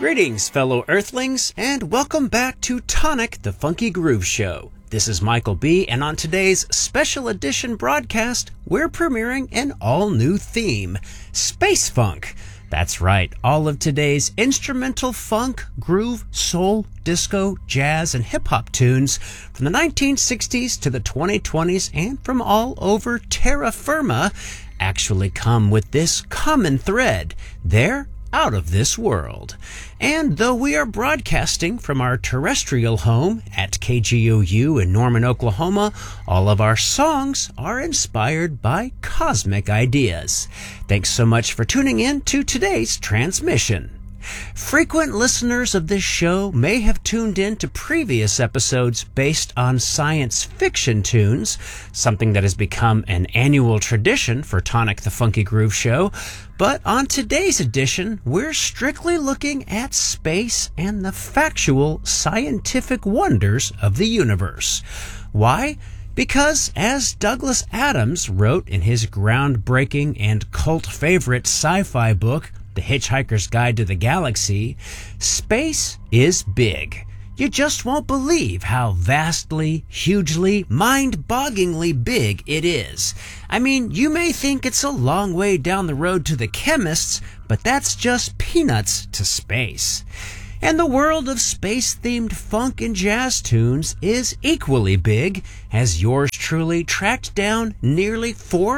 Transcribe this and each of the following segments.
Greetings, fellow Earthlings, and welcome back to Tonic the Funky Groove Show. This is Michael B., and on today's special edition broadcast, we're premiering an all-new theme, Space Funk. That's right, all of today's instrumental funk, groove, soul, disco, jazz, and hip-hop tunes from the 1960s to the 2020s and from all over terra firma actually come with this common thread. They're out of this world. And though we are broadcasting from our terrestrial home at KGOU in Norman, Oklahoma, all of our songs are inspired by cosmic ideas. Thanks so much for tuning in to today's transmission. Frequent listeners of this show may have tuned in to previous episodes based on science fiction tunes, something that has become an annual tradition for Tonic the Funky Groove Show. But on today's edition, we're strictly looking at space and the factual scientific wonders of the universe. Why? Because, as Douglas Adams wrote in his groundbreaking and cult favorite sci-fi book, The Hitchhiker's Guide to the Galaxy, space is big. You just won't believe how vastly, hugely, mind-bogglingly big it is. I mean, you may think it's a long way down the road to the chemists, but that's just peanuts to space. And the world of space-themed funk and jazz tunes is equally big, as yours truly tracked down nearly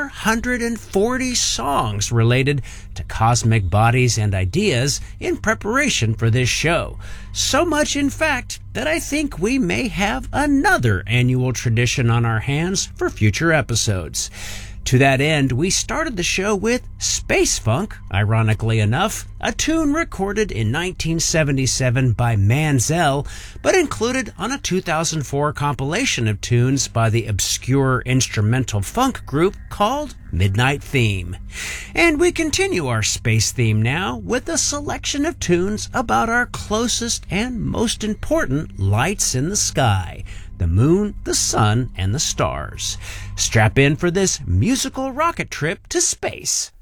440 songs related to cosmic bodies and ideas in preparation for this show. So much, in fact, that I think we may have another annual tradition on our hands for future episodes. To that end, we started the show with Space Funk, ironically enough, a tune recorded in 1977 by Manzel, but included on a 2004 compilation of tunes by the obscure instrumental funk group called Midnight Theme. And we continue our space theme now with a selection of tunes about our closest and most important lights in the sky, the moon, the sun, and the stars. Strap in for this musical rocket trip to space.